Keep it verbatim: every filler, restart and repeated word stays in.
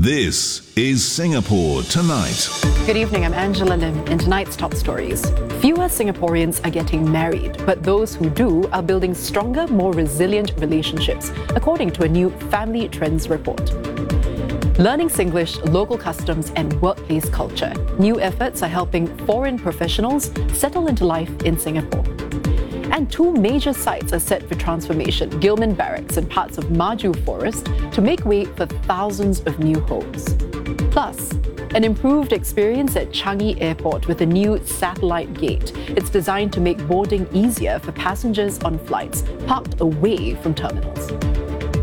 This is Singapore Tonight. Good evening, I'm Angela Lim. In tonight's top stories, fewer Singaporeans are getting married, but those who do are building stronger, more resilient relationships, according to a new Family Trends report. Learning Singlish, local customs and workplace culture. New efforts are helping foreign professionals settle into life in Singapore. And two major sites are set for transformation, Gilman Barracks and parts of Maju Forest, to make way for thousands of new homes. Plus, an improved experience at Changi Airport with a new satellite gate. It's designed to make boarding easier for passengers on flights parked away from terminals.